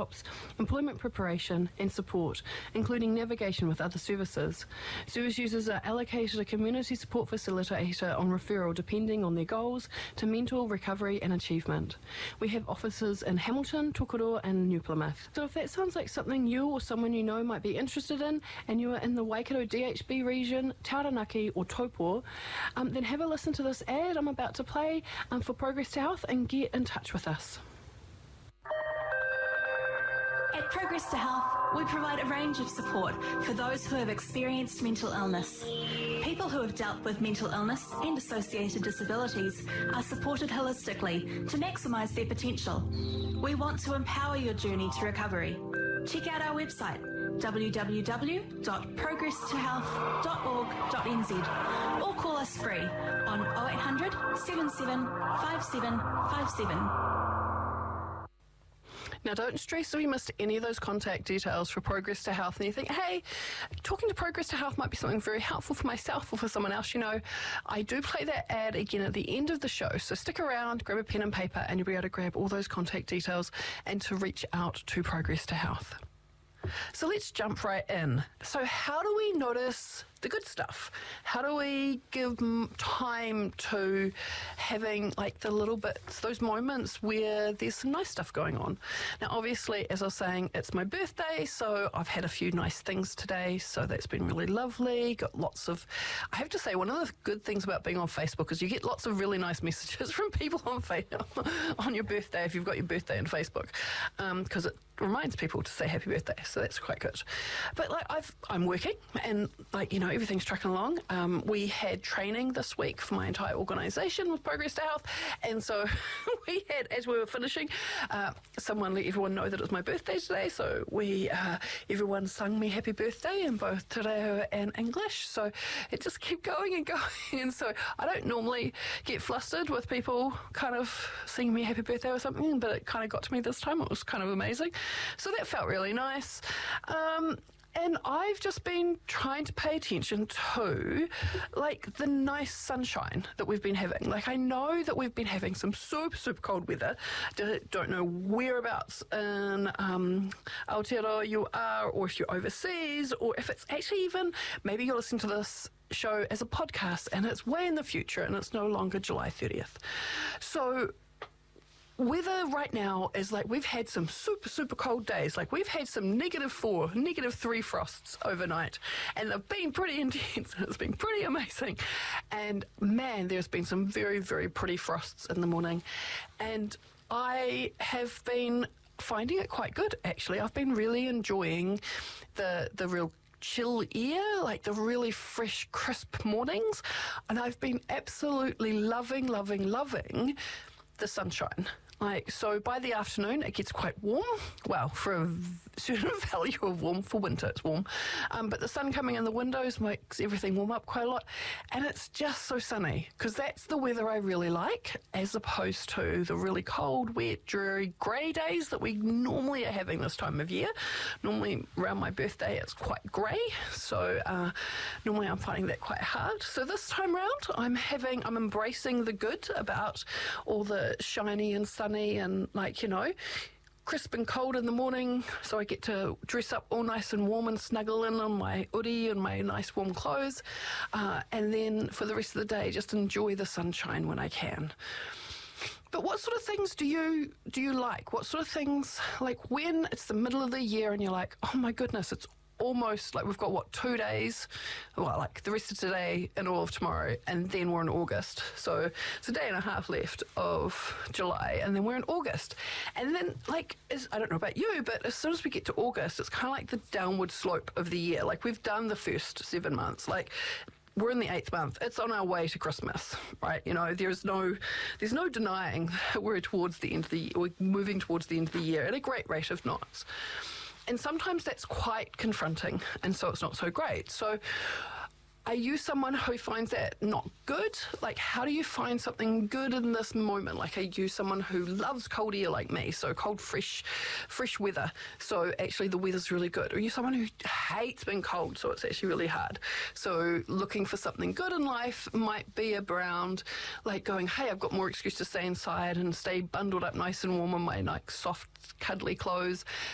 workshops, employment preparation and support, including navigation with other services. Service users are allocated a community support facilitator on referral depending on their goals to mental recovery and achievement. We have offices in Hamilton, Tokoroa and New Plymouth. So if that sounds like something you or someone you know might be interested in, and you are in the Waikato DHB region, Taranaki or Taupo, then have a listen to this ad I'm about to play for Progress to Health and get in touch with us. At Progress to Health, we provide a range of support for those who have experienced mental illness. People who have dealt with mental illness and associated disabilities are supported holistically to maximise their potential. We want to empower your journey to recovery. Check out our website www.progresstohealth.org.nz or call us free on 0800 77 5757. Now, don't stress if you missed any of those contact details for Progress to Health and you think, hey, talking to Progress to Health might be something very helpful for myself or for someone else. You know, I do play that ad again at the end of the show. So stick around, grab a pen and paper, and you'll be able to grab all those contact details and to reach out to Progress to Health. So let's jump right in. So how do we notice the good stuff? How do we give time to having like the little bits, those moments where there's some nice stuff going on? Now, obviously, as I was saying, it's my birthday, so I've had a few nice things today, so that's been really lovely. Got lots of, I have to say, one of the good things about being on Facebook is you get lots of really nice messages from people on on your birthday if you've got your birthday on Facebook, because it reminds people to say happy birthday, so that's quite good. But like I'm working and like, you know, everything's trucking along. We had training this week for my entire organisation with Progress to Health, and so we had, as we were finishing, someone let everyone know that it was my birthday today, so we everyone sung me happy birthday in both Te Reo and English, so it just kept going and going. And so I don't normally get flustered with people kind of singing me happy birthday or something, but it kind of got to me this time. It was kind of amazing. So that felt really nice. And I've just been trying to pay attention to, like, the nice sunshine that we've been having. Like, I know that we've been having some super, super cold weather. Don't know whereabouts in Aotearoa you are, or if you're overseas, or if it's actually even, maybe you're listening to this show as a podcast and it's way in the future and it's no longer July 30th. So weather right now is like, we've had some super, super cold days. Like, we've had some -4, -3 frosts overnight, and they've been pretty intense. It's been pretty amazing. And man, there's been some very, very pretty frosts in the morning. And I have been finding it quite good, actually. I've been really enjoying the real chill air, like the really fresh, crisp mornings. And I've been absolutely loving the sunshine. Like, so by the afternoon, it gets quite warm. Well, for a certain value of warm, for winter it's warm. But the sun coming in the windows makes everything warm up quite a lot. And it's just so sunny, because that's the weather I really like, as opposed to the really cold, wet, dreary, grey days that we normally are having this time of year. Normally around my birthday, it's quite grey. So normally I'm finding that quite hard. So this time round, I'm embracing the good about all the shiny and sunny and, like, you know, crisp and cold in the morning, so I get to dress up all nice and warm and snuggle in on my uri and my nice warm clothes, and then for the rest of the day just enjoy the sunshine when I can. But what sort of things do you like? What sort of things, like when it's the middle of the year and you're like, oh my goodness, it's almost like we've got 2 days, well, like the rest of today and all of tomorrow, and then we're in August, so it's a day and a half left of July, and then we're in August. And then, like, I don't know about you, but as soon as we get to August, it's kind of like the downward slope of the year. Like, we've done the first 7 months, like we're in the 8th month. It's on our way to Christmas, right? You know, there's no denying that we're towards the end of the year. We're moving towards the end of the year at a great rate of knots. And sometimes that's quite confronting, and so it's not so great. So are you someone who finds that not good? Like, how do you find something good in this moment? Like, are you someone who loves cold air like me? So cold, fresh weather. So actually the weather's really good. Or are you someone who hates being cold, so it's actually really hard? So looking for something good in life might be around, like, going, hey, I've got more excuse to stay inside and stay bundled up nice and warm in my, like, soft, cuddly clothes.